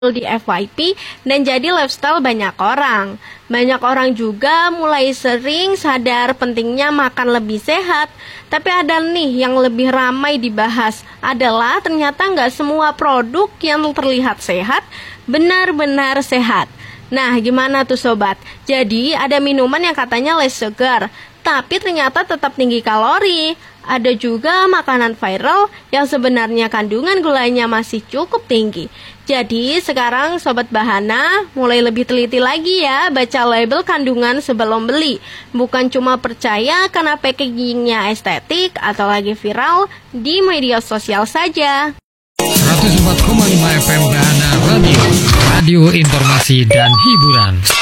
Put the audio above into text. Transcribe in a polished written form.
di FYP dan jadi lifestyle banyak orang. Banyak orang juga mulai sering sadar pentingnya makan lebih sehat. Tapi ada nih yang lebih ramai dibahas adalah ternyata nggak semua produk yang terlihat sehat benar-benar sehat. Nah, gimana tuh sobat? Jadi ada minuman yang katanya less sugar, tapi ternyata tetap tinggi kalori. Ada juga makanan viral yang sebenarnya kandungan gulanya masih cukup tinggi. Jadi sekarang Sobat Bahana mulai lebih teliti lagi ya baca label kandungan sebelum beli. Bukan cuma percaya karena packagingnya estetik atau lagi viral di media sosial saja. 104,5 FM Bahana Radio, radio informasi dan hiburan.